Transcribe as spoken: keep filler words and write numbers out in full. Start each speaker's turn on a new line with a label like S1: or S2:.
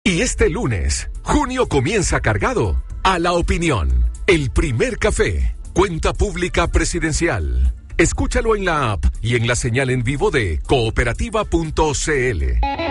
S1: Y este lunes, junio comienza cargado a La Opinión, el primer café, cuenta pública presidencial. Escúchalo en la app y en la señal en vivo de cooperativa punto c l.